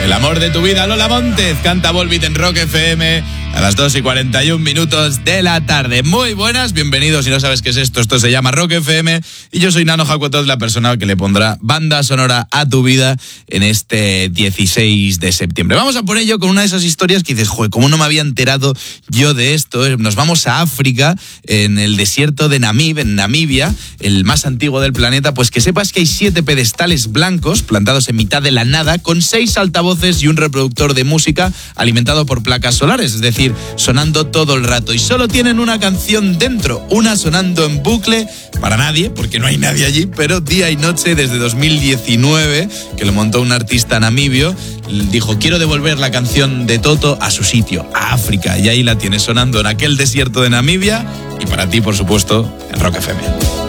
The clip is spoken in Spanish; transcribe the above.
El amor de tu vida, Lola Montez, canta Volbeat en Rock FM a las 2:41 de la tarde. Muy buenas, bienvenidos. Si no sabes qué es esto se llama Rock FM y yo soy Nano Jacotot, la persona que le pondrá banda sonora a tu vida en este 16 de septiembre. Vamos a por ello con una de esas historias que dices, joder, ¿cómo no me había enterado yo de esto? Nos vamos a África, en el desierto de Namib, en Namibia, el más antiguo del planeta. Pues que sepas que hay 7 pedestales blancos plantados en mitad de la nada con 6 altavoces y un reproductor de música alimentado por placas solares, es decir, sonando todo el rato, y solo tienen una canción dentro, una sonando en bucle para nadie, porque no hay nadie allí, pero día y noche desde 2019, que lo montó un artista namibio. Dijo, quiero devolver la canción de Toto a su sitio, a África, y ahí la tiene sonando en aquel desierto de Namibia, y para ti, por supuesto, en Rock FM.